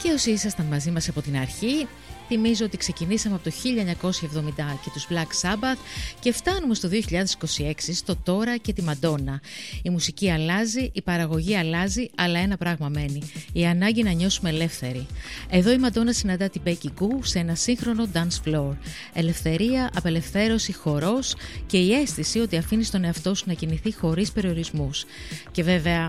Και όσοι ήσασταν μαζί μας από την αρχή, θυμίζω ότι ξεκινήσαμε από το 1970 και τους Black Sabbath και φτάνουμε στο 2026, στο τώρα και τη Μαντόνα. Η μουσική αλλάζει, η παραγωγή αλλάζει, αλλά ένα πράγμα μένει: η ανάγκη να νιώσουμε ελεύθεροι. Εδώ η Μαντόνα συναντά την Becky Goo σε ένα σύγχρονο dance floor. Ελευθερία, απελευθέρωση, χορός και η αίσθηση ότι αφήνεις τον εαυτό σου να κινηθεί χωρίς περιορισμούς. Και βέβαια